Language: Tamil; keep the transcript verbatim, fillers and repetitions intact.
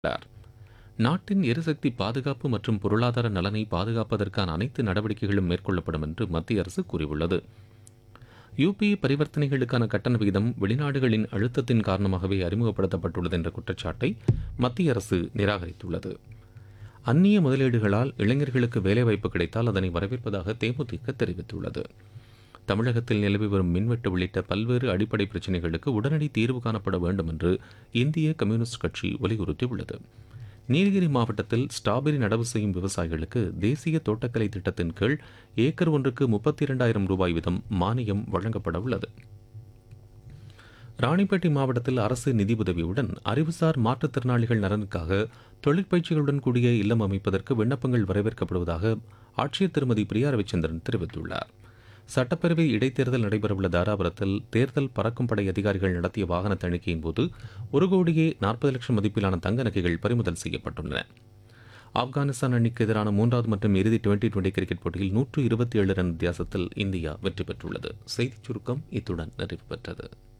தெரிவித்தார். நாட்டின் எரிசக்தி பாதுகாப்பு மற்றும் பொருளாதார நலனை பாதுகாப்பதற்கான அனைத்து நடவடிக்கைகளும் மேற்கொள்ளப்படும் என்று மத்திய அரசு கூறியுள்ளது. யுபிஐ பரிவர்த்தனைகளுக்கான கட்டண விகிதம் வெளிநாடுகளின் அழுத்தத்தின் காரணமாகவே அறிமுகப்படுத்தப்பட்டுள்ளது என்ற குற்றச்சாட்டை மத்திய அரசு நிராகரித்துள்ளது. அந்நிய முதலீடுகளால் இளைஞர்களுக்கு வேலைவாய்ப்பு கிடைத்தால் அதனை வரவேற்பதாக தேமுதிக தெரிவித்துள்ளது. தமிழகத்தில் நிலவி வரும் மின்வெட்டு உள்ளிட்ட பல்வேறு அடிப்படை பிரச்சினைகளுக்கு உடனடி தீர்வு காணப்பட வேண்டும் என்று இந்திய கம்யூனிஸ்ட் கட்சி வலியுறுத்தியுள்ளது. நீலகிரி மாவட்டத்தில் ஸ்ட்ராபெரி நடவு செய்யும் விவசாயிகளுக்கு தேசிய தோட்டக்கலை திட்டத்தின் கீழ் ஏக்கர் ஒன்றுக்கு முப்பத்தி இரண்டாயிரம் ரூபாய் வீதம் மானியம் வழங்கப்பட உள்ளது. ராணிப்பேட்டை மாவட்டத்தில் அரசு நிதி உதவியுடன் அறிவுசார் மாற்றுத்திறனாளிகள் நலனுக்காக தொழிற்பயிற்சிகளுடன் கூடிய இல்லம் அமைப்பதற்கு விண்ணப்பங்கள் வரவேற்கப்படுவதாக ஆட்சியர் திருமதி பிரியா ரவிச்சந்திரன் தெரிவித்துள்ளார். சட்டப்பேரவை இடைத்தேர்தல் நடைபெறவுள்ள தாராபுரத்தில் தேர்தல் பறக்கும் படை அதிகாரிகள் நடத்திய வாகன தணிக்கையின் போது ஒரு கோடியே நாற்பது லட்சம் மதிப்பிலான தங்க நகைகள் பறிமுதல் செய்யப்பட்டுள்ளன. ஆப்கானிஸ்தான் அணிக்கு எதிரான மூன்றாவது மற்றும் இறுதி டுவெண்டி டுவெண்டி கிரிக்கெட் போட்டியில் நூற்று இருபத்தி ஏழு ரன் வித்தியாசத்தில் இந்தியா வெற்றி பெற்றுள்ளது. செய்திச் சுருக்கம் இத்துடன் நிறைவு பெற்றது.